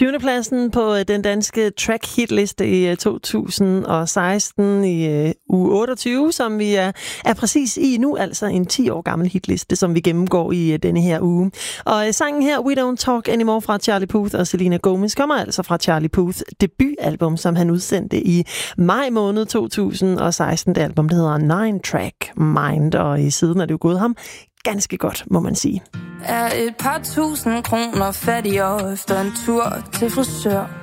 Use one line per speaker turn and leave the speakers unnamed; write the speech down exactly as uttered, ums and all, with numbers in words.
tyvende pladsen på den danske track hitliste i to tusind og seksten i uh, uge otteogtyve, som vi er, er præcis i nu, altså en ti år gammel hitliste, som vi gennemgår i uh, denne her uge. Og uh, sangen her, We Don't Talk Anymore fra Charlie Puth og Selena Gomez, kommer altså fra Charlie Puths debutalbum, som han udsendte i maj måned to tusind og seksten. Det album, der hedder Nine Track Mind, og i siden er det jo gået ham ganske godt, må man sige.
Er et par tusind kroner fattigere efter en tur til frisør.